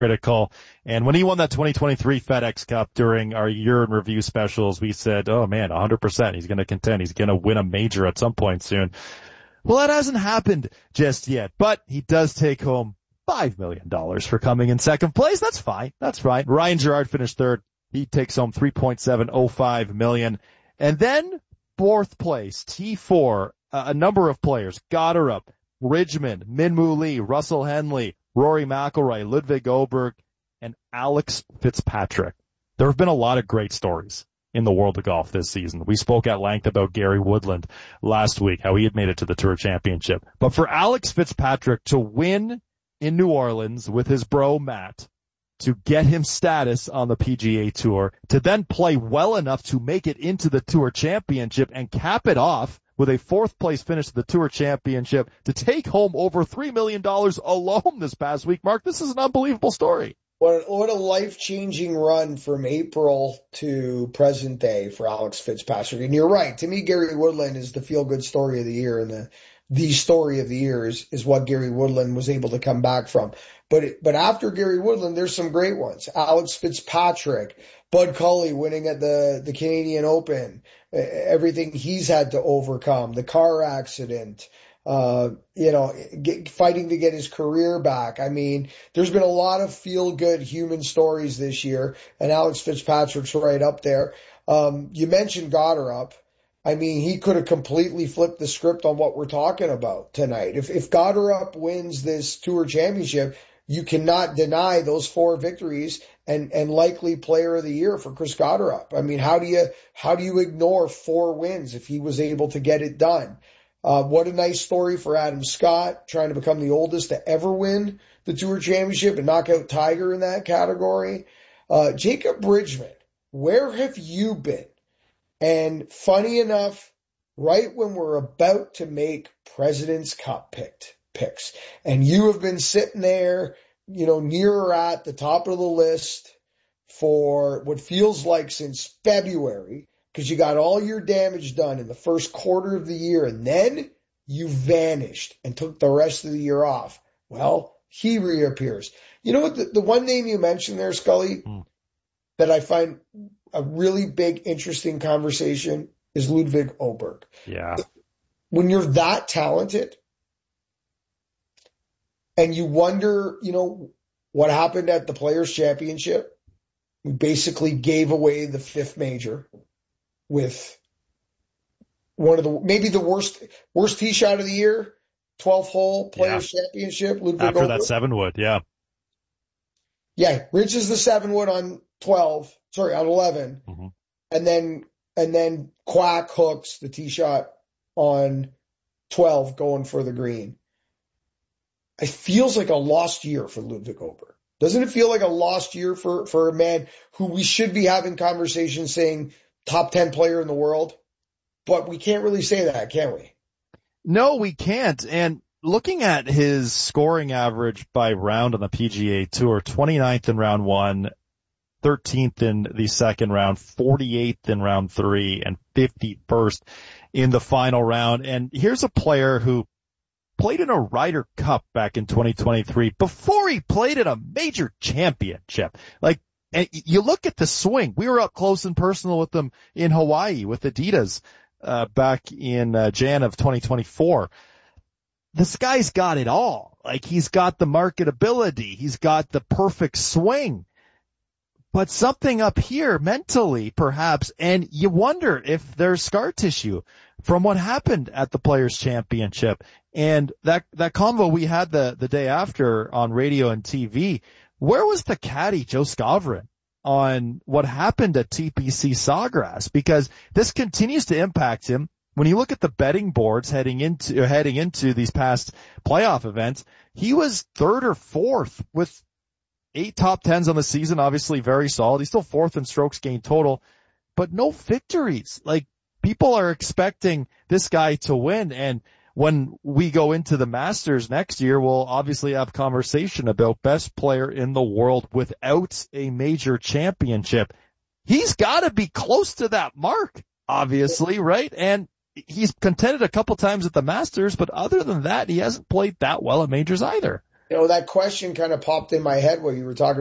critical. And when he won that 2023 FedEx Cup during our year in review specials, we said, oh man, 100%. He's going to contend. He's going to win a major at some point soon. Well, that hasn't happened just yet, but he does take home $5 million for coming in second place. That's fine. That's fine. Ryan Gerard finished third. He takes home $3.705 million. And then fourth place, T4, a number of players, Goddard, Bridgman, Minwoo Lee, Russell Henley, Rory McIlroy, Ludwig Oberg, and Alex Fitzpatrick. There have been a lot of great stories in the world of golf this season. We spoke at length about Gary Woodland last week, how he had made it to the Tour Championship. But for Alex Fitzpatrick to win in New Orleans with his bro Matt, to get him status on the PGA Tour, to then play well enough to make it into the Tour Championship and cap it off with a fourth place finish to the Tour Championship, to take home over $3 million alone this past week. Mark, this is an unbelievable story. What a life-changing run from April to present day for Alex Fitzpatrick. And you're right. To me, Gary Woodland is the feel-good story of the year, and the story of the year is what Gary Woodland was able to come back from. But after Gary Woodland, there's some great ones. Alex Fitzpatrick, Bud Culley winning at the Canadian Open, everything he's had to overcome, the car accident, fighting to get his career back. I mean, there's been a lot of feel-good human stories this year, and Alex Fitzpatrick's right up there. You mentioned Goddard. I mean, he could have completely flipped the script on what we're talking about tonight. If Goddard wins this Tour Championship, you cannot deny those 4 victories and likely player of the year for Chris Goddard. I mean, how do you ignore 4 wins if he was able to get it done? What a nice story for Adam Scott, trying to become the oldest to ever win the Tour Championship and knock out Tiger in that category. Jacob Bridgman, where have you been? And funny enough, right when we're about to make President's Cup picks, and you have been sitting there, near or at the top of the list for what feels like since February, because you got all your damage done in the first quarter of the year, and then you vanished and took the rest of the year off. Well, he reappears. You know what? The one name you mentioned there, Scully, that I find a really big, interesting conversation is Ludwig Oberg. Yeah. When you're that talented and you wonder, what happened at the Players' Championship, we basically gave away the 5th major with one of maybe the worst tee shot of the year, 12th hole Players' Championship. Ludwig After Oberg. that 7-wood, yeah. Yeah, reaches the 7-wood on 11. Mm-hmm. And then Quack hooks the tee shot on 12 going for the green. It feels like a lost year for Ludwig Oberg. Doesn't it feel like a lost year for a man who we should be having conversations saying top 10 player in the world? But we can't really say that, can we? No, we can't. And looking at his scoring average by round on the PGA Tour, 29th in round 1, 13th in the second round, 48th in round 3, and 51st in the final round. And here's a player who played in a Ryder Cup back in 2023 before he played in a major championship. And you look at the swing. We were up close and personal with them in Hawaii with Adidas back in Jan of 2024. This guy's got it all. He's got the marketability. He's got the perfect swing. But something up here mentally, perhaps, and you wonder if there's scar tissue from what happened at the Players' Championship. And that convo we had the day after on radio and TV, where was the caddy, Joe Scavron, on what happened at TPC Sawgrass? Because this continues to impact him. When you look at the betting boards heading into these past playoff events, he was 3rd or 4th with 8 top 10s on the season, obviously very solid. He's still 4th in strokes gained total, but no victories. People are expecting this guy to win. And when we go into the Masters next year, we'll obviously have conversation about best player in the world without a major championship. He's got to be close to that mark, obviously, right? And he's contended a couple times at the Masters, but other than that, he hasn't played that well at majors either. that question kind of popped in my head while you were talking